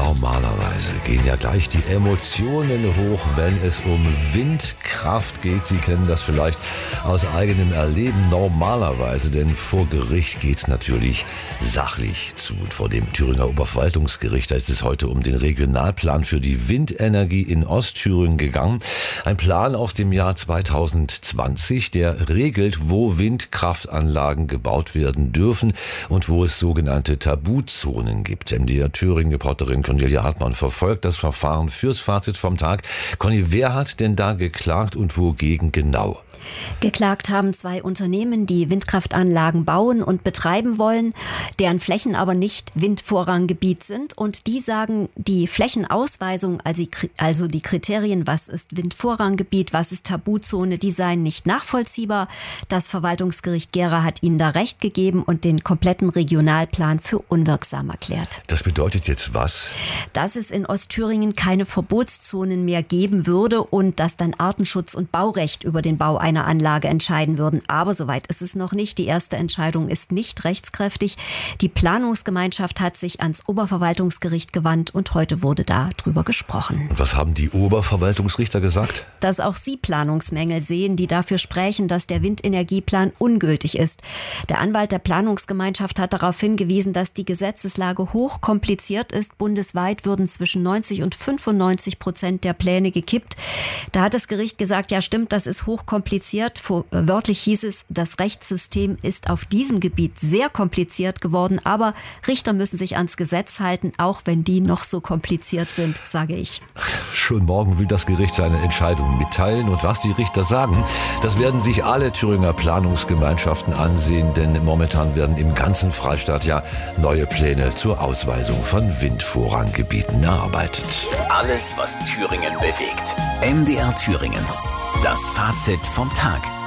Normalerweise gehen ja gleich die Emotionen hoch, wenn es um Windkraft geht. Sie kennen das vielleicht aus eigenem Erleben normalerweise, denn vor Gericht geht es natürlich sachlich zu. Und vor dem Thüringer Oberverwaltungsgericht, da ist es heute um den Regionalplan für die Windenergie in Ostthüringen gegangen. Ein Plan aus dem Jahr 2020, der regelt, wo Windkraftanlagen gebaut werden dürfen und wo es sogenannte Tabuzonen gibt. MDR Thüringen-Reporterin Cornelia Hartmann verfolgt das Verfahren fürs Fazit vom Tag. Conny, wer hat denn da geklagt und wogegen genau? Geklagt haben 2 Unternehmen, die Windkraftanlagen bauen und betreiben wollen, deren Flächen aber nicht Windvorranggebiet sind. Und die sagen, die Flächenausweisung, also die Kriterien, was ist Windvorranggebiet, was ist Tabuzone, die seien nicht nachvollziehbar. Das Verwaltungsgericht Gera hat ihnen da Recht gegeben und den kompletten Regionalplan für unwirksam erklärt. Das bedeutet jetzt was? Dass es in Ostthüringen keine Verbotszonen mehr geben würde und dass dann Artenschutz und Baurecht über den Bau einer Anlage entscheiden würden. Aber soweit ist es noch nicht. Die erste Entscheidung ist nicht rechtskräftig. Die Planungsgemeinschaft hat sich ans Oberverwaltungsgericht gewandt und heute wurde darüber gesprochen. Und was haben die Oberverwaltungsrichter gesagt? Dass auch sie Planungsmängel sehen, die dafür sprechen, dass der Windenergieplan ungültig ist. Der Anwalt der Planungsgemeinschaft hat darauf hingewiesen, dass die Gesetzeslage hochkompliziert ist. Bundesweit würden zwischen 90% und 95% der Pläne gekippt. Da hat das Gericht gesagt, ja stimmt, das ist hochkompliziert. Wörtlich hieß es, das Rechtssystem ist auf diesem Gebiet sehr kompliziert geworden, aber Richter müssen sich ans Gesetz halten, auch wenn die noch so kompliziert sind, sage ich. Schon morgen will das Gericht seine Entscheidung mitteilen und was die Richter sagen, das werden sich alle Thüringer Planungsgemeinschaften ansehen, denn momentan werden im ganzen Freistaat ja neue Pläne zur Ausweisung von Windvorranggebieten erarbeitet. Alles, was Thüringen bewegt. MDR Thüringen. Das Fazit vom Tag.